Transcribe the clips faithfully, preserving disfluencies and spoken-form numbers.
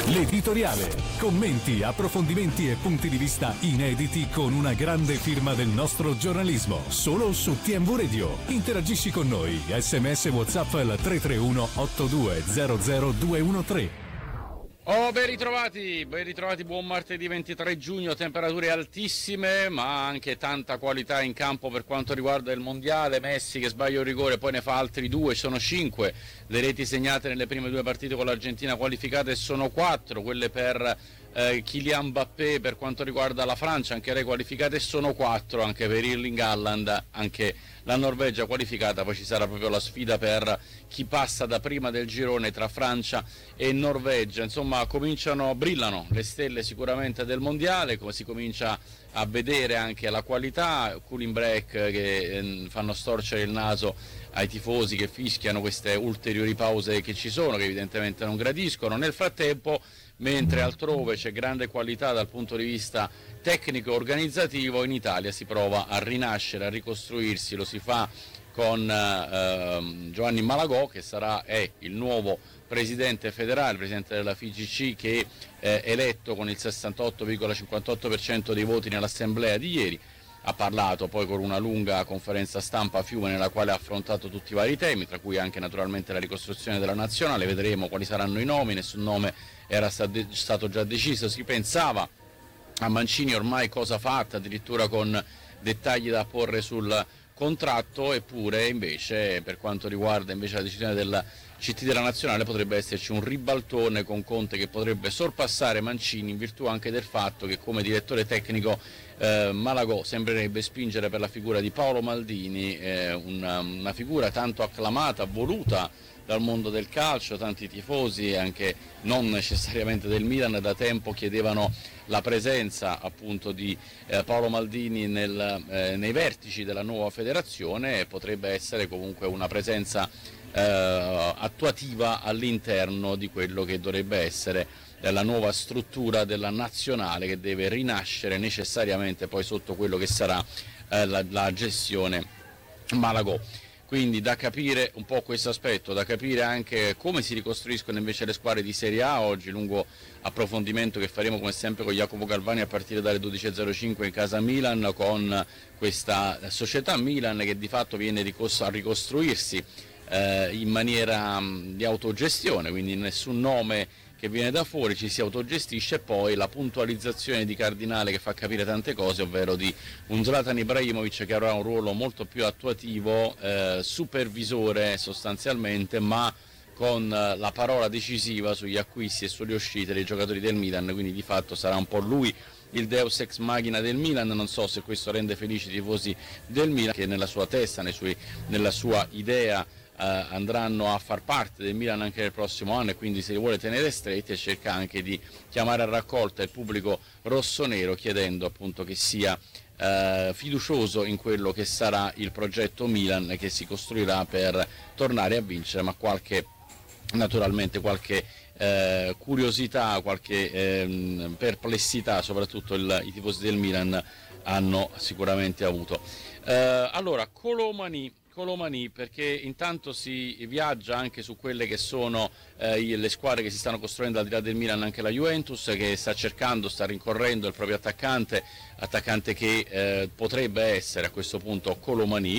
L'editoriale. Commenti, approfondimenti e punti di vista inediti con una grande firma del nostro giornalismo. Solo su T M V Radio. Interagisci con noi. Sms WhatsApp al tre tre uno otto due zero zero due uno tre. Oh, ben ritrovati, ben ritrovati, buon martedì ventitré giugno, temperature altissime ma anche tanta qualità in campo per quanto riguarda il mondiale. Messi che sbaglia un rigore, poi ne fa altri due, sono cinque le reti segnate nelle prime due partite con l'Argentina qualificate, sono quattro quelle per eh, Kylian Mbappé per quanto riguarda la Francia, anche lei qualificate, sono quattro anche per Erling Haaland, anche la Norvegia qualificata. Poi ci sarà proprio la sfida per chi passa da prima del girone tra Francia e Norvegia. Insomma, cominciano, brillano le stelle sicuramente del mondiale, come si comincia a vedere anche la qualità, cooling break che eh, fanno storcere il naso ai tifosi che fischiano queste ulteriori pause che ci sono, che evidentemente non gradiscono. Nel frattempo, mentre altrove c'è grande qualità dal punto di vista tecnico e organizzativo, in Italia si prova a rinascere, a ricostruirsi. Lo si fa con eh, Giovanni Malagò, che sarà è il nuovo presidente federale, il presidente della F I G C, che è eletto con il sessantotto virgola cinquantotto per cento dei voti nell'assemblea di ieri. Ha parlato poi con una lunga conferenza stampa a Fiume nella quale ha affrontato tutti i vari temi, tra cui anche naturalmente la ricostruzione della nazionale. Vedremo quali saranno i nomi, nessun nome era stato già deciso, si pensava a Mancini ormai cosa fatta, addirittura con dettagli da porre sul contratto, eppure invece per quanto riguarda invece la decisione del C T della nazionale potrebbe esserci un ribaltone con Conte che potrebbe sorpassare Mancini, in virtù anche del fatto che come direttore tecnico eh, Malagò sembrerebbe spingere per la figura di Paolo Maldini, eh, una, una figura tanto acclamata, voluta dal mondo del calcio. Tanti tifosi, anche non necessariamente del Milan, da tempo chiedevano la presenza appunto di eh, Paolo Maldini nel, eh, nei vertici della nuova federazione, e potrebbe essere comunque una presenza eh, attuativa all'interno di quello che dovrebbe essere eh, la nuova struttura della nazionale, che deve rinascere necessariamente poi sotto quello che sarà eh, la, la gestione Malagò. Quindi da capire un po' questo aspetto, da capire anche come si ricostruiscono invece le squadre di Serie A. Oggi lungo approfondimento che faremo come sempre con Jacopo Galvani a partire dalle dodici e zero cinque in casa Milan, con questa società Milan che di fatto viene a ricostruirsi eh, in maniera mh, di autogestione, quindi nessun nome che viene da fuori, ci si autogestisce. Poi la puntualizzazione di Cardinale che fa capire tante cose, ovvero di un Zlatan Ibrahimovic che avrà un ruolo molto più attuativo, eh, supervisore sostanzialmente, ma con la parola decisiva sugli acquisti e sulle uscite dei giocatori del Milan, quindi di fatto sarà un po' lui il deus ex machina del Milan. Non so se questo rende felici i tifosi del Milan, che nella sua testa, nei suoi, nella sua idea Uh, andranno a far parte del Milan anche nel prossimo anno, e quindi se li vuole tenere stretti, e cerca anche di chiamare a raccolta il pubblico rossonero, chiedendo appunto che sia uh, fiducioso in quello che sarà il progetto Milan che si costruirà per tornare a vincere, ma qualche naturalmente qualche eh, curiosità, qualche eh, perplessità soprattutto il, i tifosi del Milan hanno sicuramente avuto. Eh, allora Colomani Colomani, perché intanto si viaggia anche su quelle che sono eh, le squadre che si stanno costruendo al di là del Milan, anche la Juventus che sta cercando, sta rincorrendo il proprio attaccante, attaccante che eh, potrebbe essere a questo punto Colomani.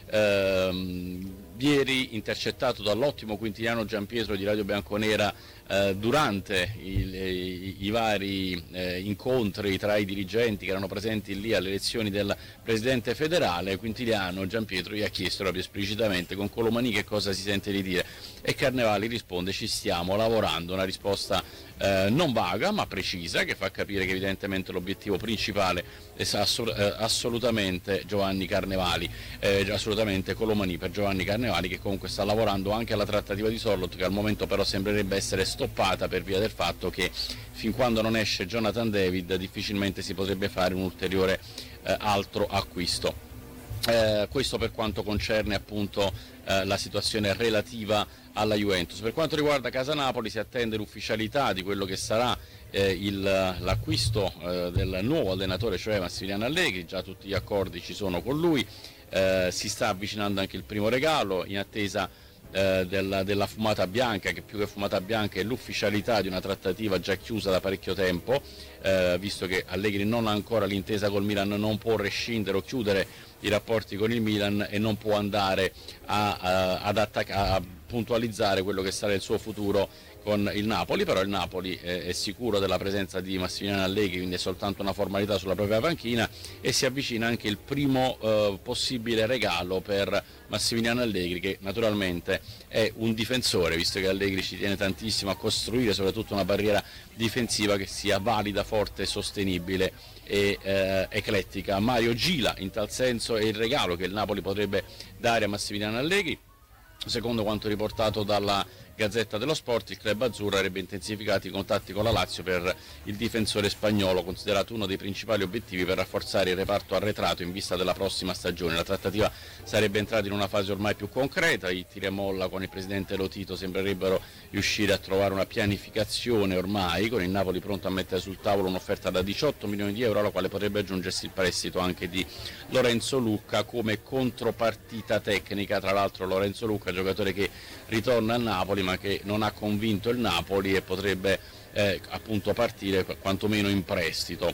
Eh, ieri intercettato dall'ottimo quintiliano Giampietro di Radio Bianconera eh, durante il, i, i vari eh, incontri tra i dirigenti che erano presenti lì alle elezioni del presidente federale. Quintiliano Giampietro gli ha chiesto proprio esplicitamente con Colomani che cosa si sente di dire, e Carnevali risponde: ci stiamo lavorando. Una risposta eh, non vaga ma precisa, che fa capire che evidentemente l'obiettivo principale è assol- eh, assolutamente Giovanni Carnevali, eh, assolutamente Colomani per Giovanni Carnevali, che comunque sta lavorando anche alla trattativa di Sorloth, che al momento però sembrerebbe essere stoppata per via del fatto che fin quando non esce Jonathan David difficilmente si potrebbe fare un ulteriore eh, altro acquisto. Eh, questo per quanto concerne appunto eh, la situazione relativa alla Juventus. Per quanto riguarda Casa Napoli si attende l'ufficialità di quello che sarà eh, il, l'acquisto eh, del nuovo allenatore, cioè Massimiliano Allegri. Già tutti gli accordi ci sono con lui, eh, si sta avvicinando anche il primo regalo, in attesa eh, della, della fumata bianca, che più che fumata bianca è l'ufficialità di una trattativa già chiusa da parecchio tempo, eh, visto che Allegri non ha ancora l'intesa col Milan, non può rescindere o chiudere i rapporti con il Milan e non può andare a, a, ad attac- a puntualizzare quello che sarà il suo futuro con il Napoli. Però il Napoli è, è sicuro della presenza di Massimiliano Allegri, quindi è soltanto una formalità sulla propria panchina, e si avvicina anche il primo eh, possibile regalo per Massimiliano Allegri, che naturalmente è un difensore, visto che Allegri ci tiene tantissimo a costruire soprattutto una barriera difensiva che sia valida, forte, sostenibile e eh, eclettica. Mario Gila in tal senso è il regalo che il Napoli potrebbe dare a Massimiliano Allegri. Secondo quanto riportato dalla Gazzetta dello Sport, il club azzurro avrebbe intensificato i contatti con la Lazio per il difensore spagnolo, considerato uno dei principali obiettivi per rafforzare il reparto arretrato in vista della prossima stagione. La trattativa sarebbe entrata in una fase ormai più concreta, i tiri e molla con il presidente Lotito sembrerebbero riuscire a trovare una pianificazione ormai, con il Napoli pronto a mettere sul tavolo un'offerta da diciotto milioni di euro, alla quale potrebbe aggiungersi il prestito anche di Lorenzo Lucca come contropartita tecnica. Tra l'altro Lorenzo Lucca, giocatore che ritorna al Napoli ma che non ha convinto il Napoli e potrebbe eh, appunto partire quantomeno in prestito.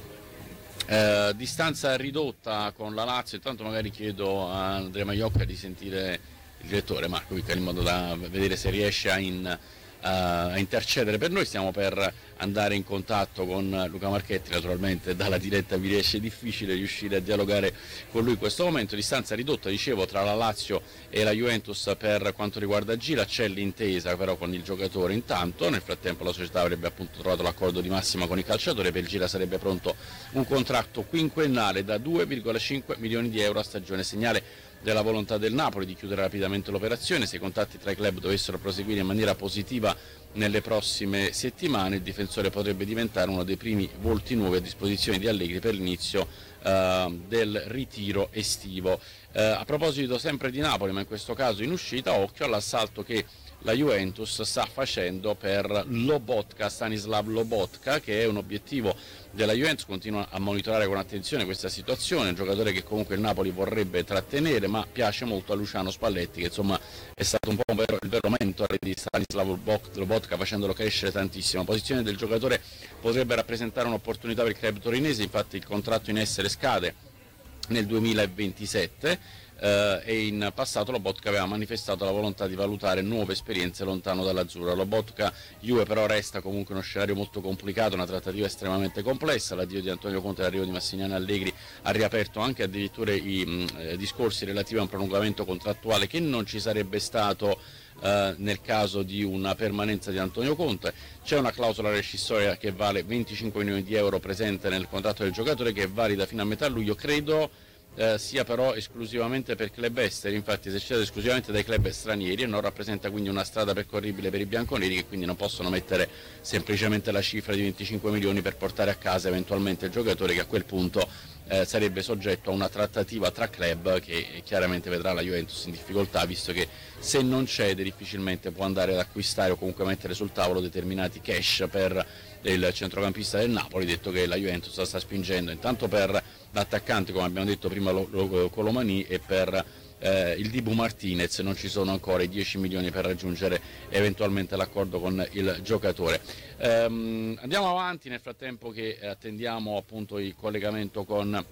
Eh, distanza ridotta con la Lazio. Intanto magari chiedo a Andrea Maiocca di sentire il direttore Marco Vicari in modo da vedere se riesce a, in, uh, a intercedere per noi. Stiamo per andare in contatto con Luca Marchetti, naturalmente dalla diretta vi riesce difficile riuscire a dialogare con lui in questo momento. Distanza ridotta, dicevo, tra la Lazio e la Juventus per quanto riguarda Gila, c'è l'intesa però con il giocatore intanto. Nel frattempo la società avrebbe appunto trovato l'accordo di massima con il calciatore, per Gila sarebbe pronto un contratto quinquennale da due virgola cinque milioni di euro a stagione, segnale della volontà del Napoli di chiudere rapidamente l'operazione. Se i contatti tra i club dovessero proseguire in maniera positiva nelle prossime settimane, il difensore potrebbe diventare uno dei primi volti nuovi a disposizione di Allegri per l'inizio uh, del ritiro estivo. Uh, a proposito sempre di Napoli, ma in questo caso in uscita, occhio all'assalto che la Juventus sta facendo per Lobotka, Stanislav Lobotka, che è un obiettivo della Juventus. Continua a monitorare con attenzione questa situazione, un giocatore che comunque il Napoli vorrebbe trattenere, ma piace molto a Luciano Spalletti, che insomma è stato un po' un vero, il vero mentore di Stanislav Lobotka, facendolo crescere tantissimo. La posizione del giocatore potrebbe rappresentare un'opportunità per il club torinese, infatti il contratto in essere scade nel duemilaventisette. Uh, e in passato Lobotka aveva manifestato la volontà di valutare nuove esperienze lontano dall'azzurra. Lobotka Juve però resta comunque uno scenario molto complicato, una trattativa estremamente complessa. L'addio di Antonio Conte e l'arrivo di Massimiliano Allegri ha riaperto anche addirittura i mh, discorsi relativi a un prolungamento contrattuale che non ci sarebbe stato Uh, nel caso di una permanenza di Antonio Conte. C'è una clausola rescissoria che vale venticinque milioni di euro presente nel contratto del giocatore, che è valida fino a metà luglio, credo uh, sia però esclusivamente per club esteri, infatti esercitata esclusivamente dai club stranieri, e non rappresenta quindi una strada percorribile per i bianconeri, che quindi non possono mettere semplicemente la cifra di venticinque milioni per portare a casa eventualmente il giocatore, che a quel punto Eh, sarebbe soggetto a una trattativa tra club che chiaramente vedrà la Juventus in difficoltà, visto che se non cede difficilmente può andare ad acquistare o comunque mettere sul tavolo determinati cash per il centrocampista del Napoli, detto che la Juventus sta spingendo intanto per l'attaccante, come abbiamo detto prima, Colomani, e per Eh, il Dibu Martinez non ci sono ancora i dieci milioni per raggiungere eventualmente l'accordo con il giocatore. Ehm, andiamo avanti nel frattempo che attendiamo appunto il collegamento con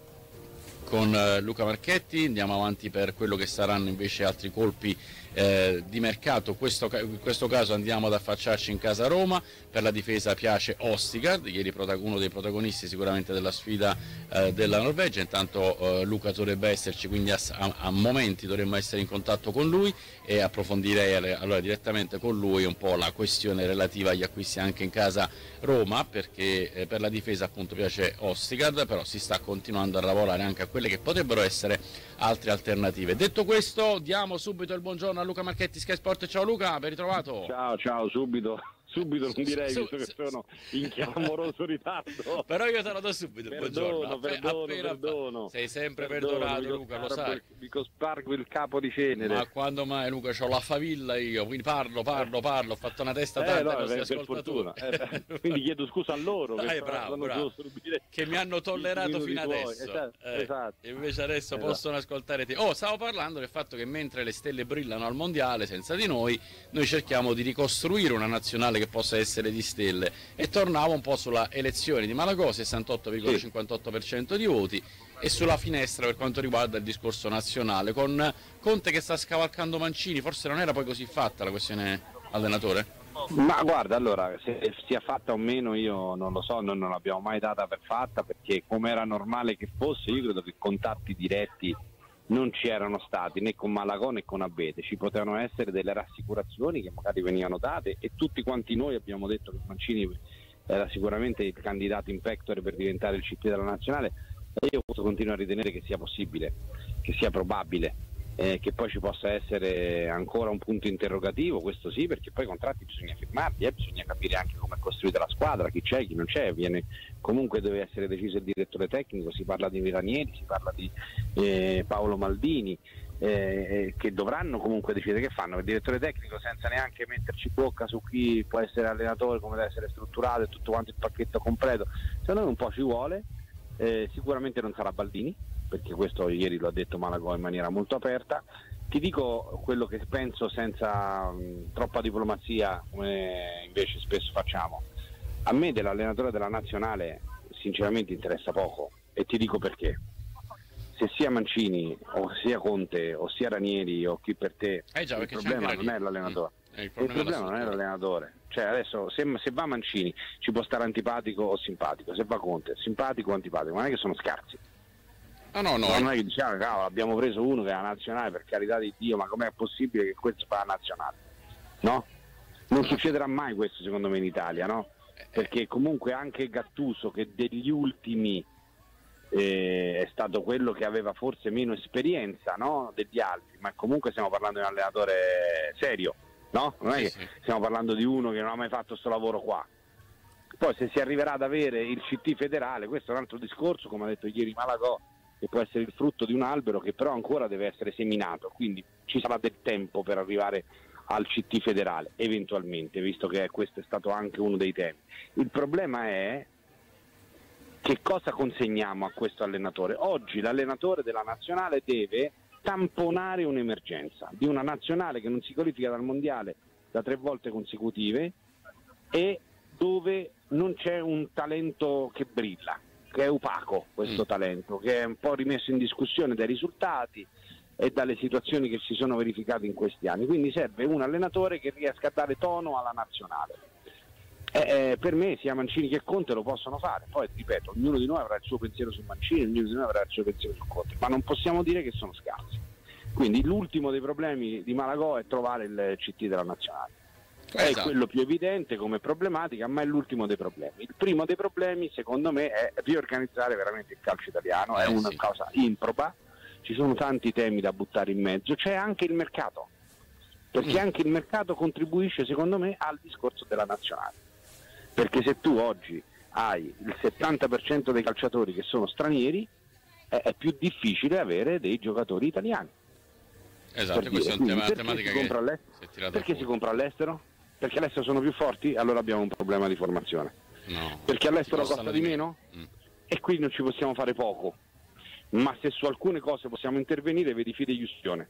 con eh, Luca Marchetti. Andiamo avanti per quello che saranno invece altri colpi eh, di mercato. Questo, in questo caso andiamo ad affacciarci in casa Roma. Per la difesa piace Ostigard, ieri uno dei protagonisti sicuramente della sfida eh, della Norvegia. Intanto eh, Luca dovrebbe esserci, quindi a, a, a momenti dovremmo essere in contatto con lui e approfondirei allora direttamente con lui un po' la questione relativa agli acquisti anche in casa Roma, perché eh, per la difesa appunto piace Ostigard, però si sta continuando a lavorare anche a quelle che potrebbero essere altre alternative. Detto questo, diamo subito il buongiorno a Luca Marchetti, Sky Sport. Ciao Luca, ben ritrovato. Ciao, ciao, subito, subito, non direi, su, visto che su, sono in clamoroso ritardo. Però io te lo do subito, perdono, buongiorno. perdono, Appena, perdono. Sei sempre perdono, perdonato, Luca, lo sai. Vi cospargo il capo di cenere. Ma quando mai, Luca, c'ho la favilla io, quindi parlo, parlo, parlo, ho fatto una testa eh, tanta no, ai nostri per ascoltatori. Eh, quindi chiedo scusa a loro Dai, che, bravo, bravo. che mi hanno tollerato fino adesso. Esatto, eh, esatto. Invece adesso esatto. possono ascoltare te. Oh, stavo parlando del fatto che mentre le stelle brillano al mondiale senza di noi, noi cerchiamo di ricostruire una nazionale che possa essere di stelle. E tornavo un po' sulla elezione di Malagò, sessantotto virgola cinquantotto per cento di voti, e sulla finestra per quanto riguarda il discorso nazionale, con Conte che sta scavalcando Mancini. Forse non era poi così fatta la questione allenatore? Ma guarda, allora, se sia fatta o meno io non lo so, non, non l'abbiamo mai data per fatta, perché come era normale che fosse, io credo che contatti diretti non ci erano stati né con Malagò né con Abete. Ci potevano essere delle rassicurazioni che magari venivano date, e tutti quanti noi abbiamo detto che Mancini era sicuramente il candidato in pectore per diventare il C T della nazionale, e io posso continuare a ritenere che sia possibile, che sia probabile, eh, che poi ci possa essere ancora un punto interrogativo, questo sì, perché poi i contratti bisogna firmarli, eh, bisogna capire anche come è costruita la squadra, chi c'è, chi non c'è, viene, comunque deve essere deciso il direttore tecnico, si parla di Ranieri, si parla di eh, Paolo Maldini, eh, che dovranno comunque decidere che fanno. Il direttore tecnico, senza neanche metterci bocca su chi può essere allenatore, come deve essere strutturato e tutto quanto il pacchetto completo, secondo me un po' ci vuole. Eh, sicuramente non sarà Baldini, perché questo ieri lo ha detto Malagò in maniera molto aperta. Ti dico quello che penso senza mh, troppa diplomazia, come invece spesso facciamo. A me dell'allenatore della nazionale sinceramente interessa poco, e ti dico perché. Se sia Mancini o sia Conte o sia Ranieri o chi per te, eh già, il problema non è l'allenatore. Mm. Eh, il il problema, problema non è l'allenatore. Cioè adesso se, se va Mancini ci può stare antipatico o simpatico, se va Conte simpatico o antipatico, ma non è che sono scarsi. Ah, no, no, non è che diciamo, cavolo, abbiamo preso uno che è la nazionale, per carità di Dio, ma com'è possibile che questo fa la nazionale? No? Non succederà mai questo secondo me in Italia, no? Perché comunque anche Gattuso, che degli ultimi eh, è stato quello che aveva forse meno esperienza, no? Degli altri, ma comunque stiamo parlando di un allenatore serio, no? Non è sì, che sì. stiamo parlando di uno che non ha mai fatto questo lavoro qua. Poi se si arriverà ad avere il C T federale, questo è un altro discorso, come ha detto ieri Malagò, che può essere il frutto di un albero che però ancora deve essere seminato, quindi ci sarà del tempo per arrivare al C T federale, eventualmente, visto che questo è stato anche uno dei temi. Il problema è che cosa consegniamo a questo allenatore. Oggi l'allenatore della nazionale deve tamponare un'emergenza di una nazionale che non si qualifica dal mondiale da tre volte consecutive e dove non c'è un talento che brilla, che è opaco questo mm. talento, che è un po' rimesso in discussione dai risultati e dalle situazioni che si sono verificate in questi anni. Quindi serve un allenatore che riesca a dare tono alla nazionale. Eh, per me sia Mancini che Conte lo possono fare, poi ripeto, ognuno di noi avrà il suo pensiero su Mancini, ognuno di noi avrà il suo pensiero su Conte, ma non possiamo dire che sono scarsi. Quindi l'ultimo dei problemi di Malagò è trovare il C T della nazionale. Esatto. È quello più evidente come problematica, ma è l'ultimo dei problemi. Il primo dei problemi secondo me è riorganizzare veramente il calcio italiano, è eh, una sì. cosa improba, ci sono tanti temi da buttare in mezzo, c'è anche il mercato, perché mm. anche il mercato contribuisce secondo me al discorso della nazionale, perché se tu oggi hai il settanta per cento dei calciatori che sono stranieri è, è più difficile avere dei giocatori italiani. Esatto, questo è un tema matematica che si perché si compra all'estero? Perché all'estero sono più forti? Allora abbiamo un problema di formazione. No, perché all'estero costa di meno? Mm. E qui non ci possiamo fare poco. Ma se su alcune cose possiamo intervenire, vedi fideiussione,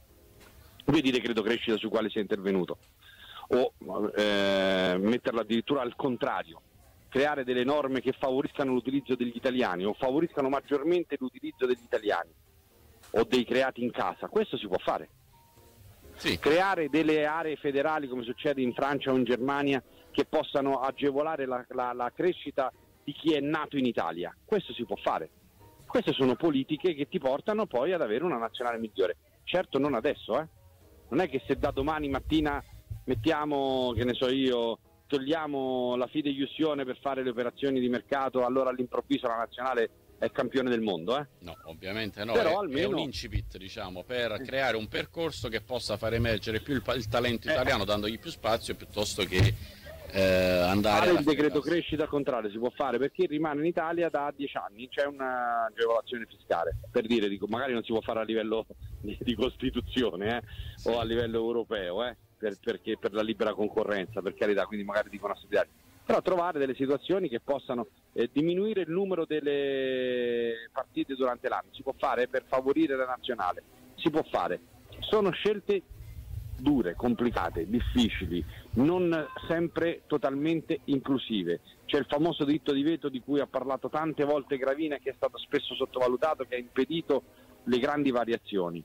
vedi decreto crescita su quale si è intervenuto, o eh, metterla addirittura al contrario, creare delle norme che favoriscano l'utilizzo degli italiani o favoriscano maggiormente l'utilizzo degli italiani o dei creati in casa. Questo si può fare. Sì. Creare delle aree federali come succede in Francia o in Germania che possano agevolare la, la, la crescita di chi è nato in Italia, questo si può fare. Queste sono politiche che ti portano poi ad avere una nazionale migliore. Certo non adesso, eh. Non è che se da domani mattina mettiamo, che ne so io, togliamo la fideiussione per fare le operazioni di mercato, allora all'improvviso la nazionale è campione del mondo, eh? No, ovviamente no. Però è, almeno... è un incipit, diciamo, per creare un percorso che possa far emergere più il, il talento italiano, eh. dandogli più spazio piuttosto che eh, andare fare alla il decreto fine. crescita al contrario si può fare perché rimane in Italia da dieci anni, c'è un'agevolazione fiscale, per dire, dico, magari non si può fare a livello di, di Costituzione eh, Sì. o a livello europeo eh, per, perché per la libera concorrenza, per carità, quindi magari dicono assediati, però trovare delle situazioni che possano eh, diminuire il numero delle partite durante l'anno, si può fare per favorire la nazionale, si può fare, sono scelte dure, complicate, difficili, non sempre totalmente inclusive. C'è il famoso diritto di veto di cui ha parlato tante volte Gravina, che è stato spesso sottovalutato, che ha impedito le grandi variazioni.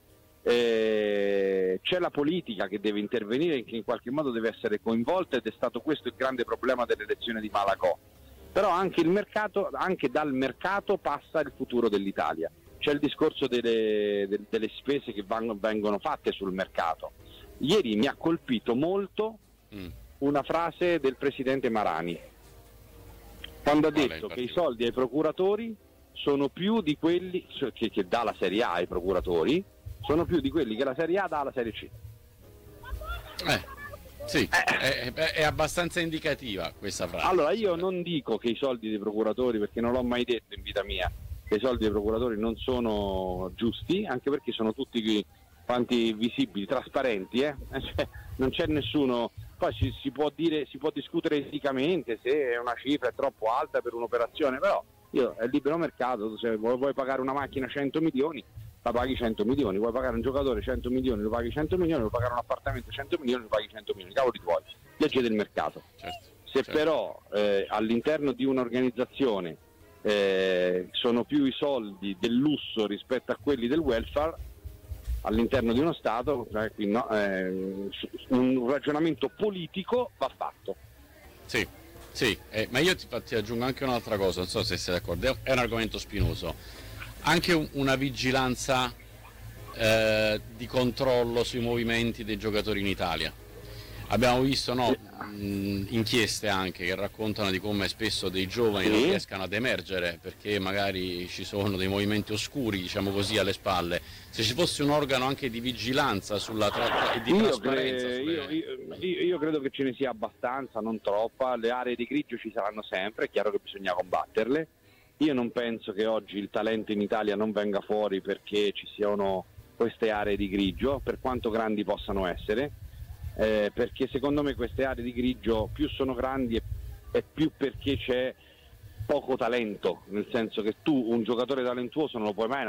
Eh, c'è la politica che deve intervenire e che in qualche modo deve essere coinvolta, ed è stato questo il grande problema dell'elezione di Malagò. Però anche il mercato, anche dal mercato passa il futuro dell'Italia. C'è il discorso delle, de, delle spese che vanno, vengono fatte sul mercato. Ieri mi ha colpito molto mm. una frase del presidente Marani, quando ha Qual detto che i soldi ai procuratori sono più di quelli che, che dà la Serie A ai procuratori, sono più di quelli che la Serie A dà alla Serie C. Eh, sì, eh. È, è, è abbastanza indicativa questa frase. Allora io non dico che i soldi dei procuratori, perché non l'ho mai detto in vita mia, che i soldi dei procuratori non sono giusti, anche perché sono tutti qui quanti visibili, trasparenti, eh? Cioè, non c'è nessuno, poi si, si può dire, si può discutere eticamente se una cifra è troppo alta per un'operazione, però io è libero mercato, se vuoi pagare una macchina cento milioni, la paghi cento milioni, vuoi pagare un giocatore cento milioni, lo paghi cento milioni, vuoi pagare un appartamento cento milioni, lo paghi cento milioni, cavoli tuoi, legge del mercato. Certo, se certo. però eh, all'interno di un'organizzazione eh, sono più i soldi del lusso rispetto a quelli del welfare, all'interno di uno Stato, eh, quindi no, eh, un ragionamento politico va fatto. Sì, sì, eh, ma io ti, ti aggiungo anche un'altra cosa, non so se sei d'accordo, è un argomento spinoso, anche un, una vigilanza eh, di controllo sui movimenti dei giocatori in Italia. Abbiamo visto no, mh, inchieste anche che raccontano di come spesso dei giovani sì. non riescano ad emergere perché magari ci sono dei movimenti oscuri, diciamo così, alle spalle. Se ci fosse un organo anche di vigilanza sulla tra- di io trasparenza cre- sulle... io, io, io, io credo che ce ne sia abbastanza, non troppa, le aree di grigio ci saranno sempre, è chiaro che bisogna combatterle. Io non penso che oggi il talento in Italia non venga fuori perché ci siano queste aree di grigio, per quanto grandi possano essere. Eh, perché secondo me queste aree di grigio più sono grandi e più perché c'è poco talento, nel senso che tu un giocatore talentuoso non lo puoi mai